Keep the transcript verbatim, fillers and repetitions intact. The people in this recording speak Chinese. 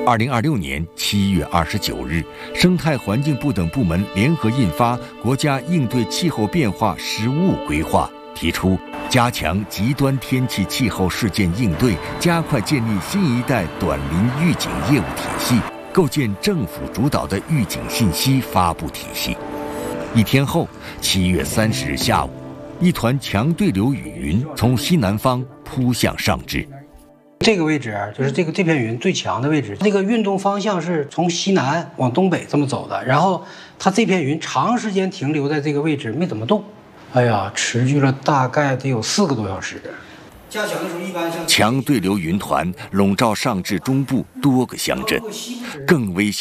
二零二六年七月二十九日，生态环境部等部门联合印发《国家应对气候变化实务规划》，提出加强极端天气气候事件应对，加快建立新一代短临预警业务体系，构建政府主导的预警信息发布体系。一天后，七月三十日下午，一团强对流雨云从西南方扑向上至。 这个位置就是这个这片云最强的位置，这个运动方向是从西南往东北这么走的，然后它这片云长时间停留在这个位置没怎么动，哎呀，持续了大概得有四个多小时。 加强的时候一般像强对流云团笼罩上至中部多个乡镇，更危险。